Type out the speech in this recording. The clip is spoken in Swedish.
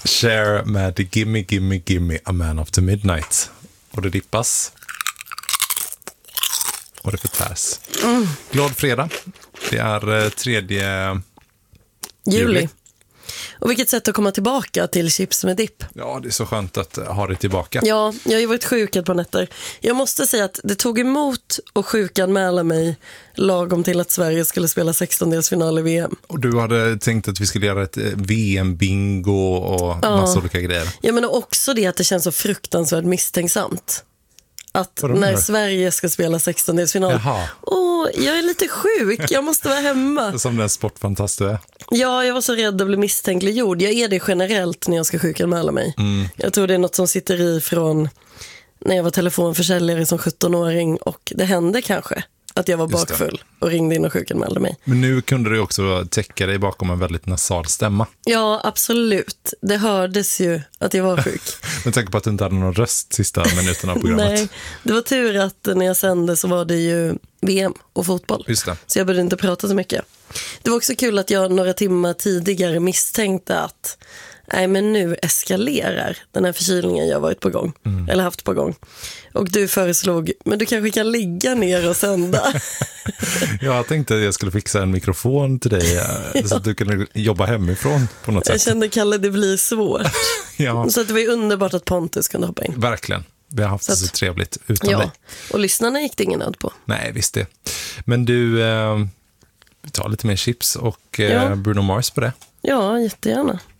Cher med Gimme, Gimme, Gimme, A Man After Midnight. Och det dippas. Och det förtärs. Glad fredag. Det är 3 juli. Och vilket sätt att komma tillbaka till chips med dipp. Ja, det är så skönt att ha det tillbaka. Ja, jag har ju varit sjuk ett par nätter. Jag måste säga att det tog emot att sjukanmäla mig lagom till att Sverige skulle spela 16-delsfinal i VM. Och du hade tänkt att vi skulle göra ett VM-bingo och massa olika grejer. Jag menar också det att det känns så fruktansvärt misstänksamt. Att när Sverige ska spela 16-delsfinal. Jag är lite sjuk, jag måste vara hemma. Som den sportfantast du är. Ja, jag var så rädd att bli misstänkliggjord. Jag är det generellt när jag ska sjukanmäla mig. Jag tror det är något som sitter i från när jag var telefonförsäljare som 17-åring. Och det hände kanske att jag var bakfull och ringde in och sjukanmälde mig. Men nu kunde du också täcka dig bakom en väldigt nasal stämma. Ja, absolut. Det hördes ju att jag var sjuk. Men tänk på att du inte hade någon röst sista minuten av programmet. Nej, det var tur att när jag sände så var det ju VM och fotboll. Just det. Så jag började inte prata så mycket. Det var också kul att jag några timmar tidigare misstänkte att nej, men nu eskalerar den här förkylningen jag varit på gång. Eller haft på gång. Och du föreslog, men du kanske kan ligga ner och sända. Jag tänkte att jag skulle fixa en mikrofon till dig så att du kunde jobba hemifrån på något sätt. Jag kände, Kalle, det blir svårt. Ja. Så att det var ju underbart att Pontus kunde hoppa in. Verkligen. Vi har haft det så trevligt utan dig. Och lyssnarna gick det ingen nöd på. Nej, visst det. Men du, vi tar lite mer chips och Bruno Mars på det. Ja, jättegärna.